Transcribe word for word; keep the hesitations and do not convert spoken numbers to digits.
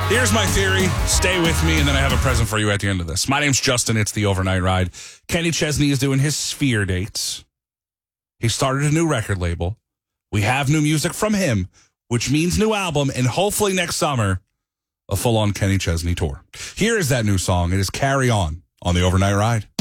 Here's my theory. Stay with me, and then I have a present for you at the end of this. My name's Justin. It's the Overnight Ride. Kenny Chesney is doing his Sphere dates. He started a new record label. We have new music from him, which means new album, and hopefully next summer, a full-on Kenny Chesney tour. Here is that new song. It is Carry On on the Overnight Ride.